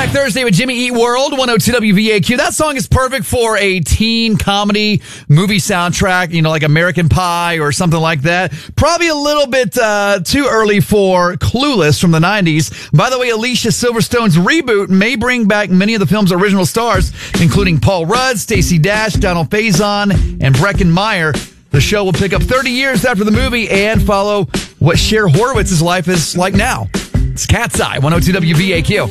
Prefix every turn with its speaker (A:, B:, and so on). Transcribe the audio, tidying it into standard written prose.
A: Throwback Thursday with Jimmy Eat World, 102 WVAQ. That song is perfect for a teen comedy movie soundtrack, like American Pie or something like that. Probably a little bit too early for Clueless from the 90s. By the way, Alicia Silverstone's reboot may bring back many of the film's original stars, including Paul Rudd, Stacey Dash, Donald Faison, and Breckin Meyer. The show will pick up 30 years after the movie and follow what Cher Horowitz's life is like now. It's Cat's Eye, 102 WVAQ.